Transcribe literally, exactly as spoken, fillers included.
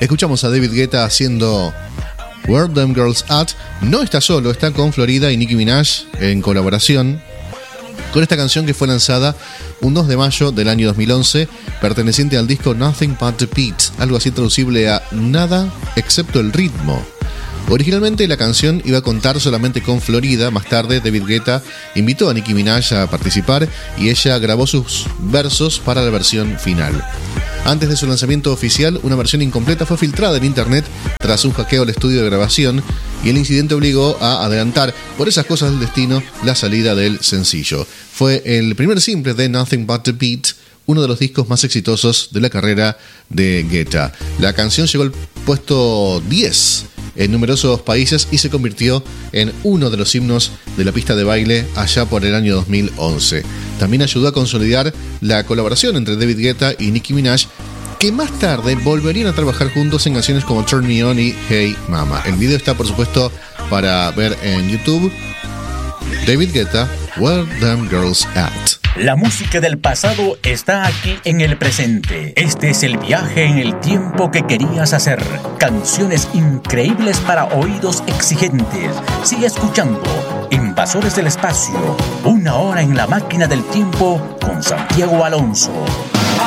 Escuchamos a David Guetta haciendo Where Them Girls At. No está solo, está con Florida y Nicki Minaj en colaboración con esta canción que fue lanzada un dos de mayo del año dos mil once, perteneciente al disco Nothing But The Beat, algo así traducible a nada excepto el ritmo. Originalmente la canción iba a contar solamente con Florida. Más tarde David Guetta invitó a Nicki Minaj a participar y ella grabó sus versos para la versión final. Antes de su lanzamiento oficial, una versión incompleta fue filtrada en internet tras un hackeo al estudio de grabación, y el incidente obligó a adelantar, por esas cosas del destino, la salida del sencillo. Fue el primer simple de Nothing But The Beat, uno de los discos más exitosos de la carrera de Guetta. La canción llegó al puesto diez en numerosos países y se convirtió en uno de los himnos de la pista de baile allá por el año dos mil once. También ayudó a consolidar la colaboración entre David Guetta y Nicki Minaj, que más tarde volverían a trabajar juntos en canciones como Turn Me On y Hey Mama. El video está, por supuesto, para ver en YouTube. David Guetta, Where Them Girls At. La música del pasado está aquí en el presente. Este es el viaje en el tiempo que querías hacer. Canciones increíbles para oídos exigentes. Sigue escuchando Invasores del Espacio. Una hora en la máquina del tiempo con Santiago Alonso.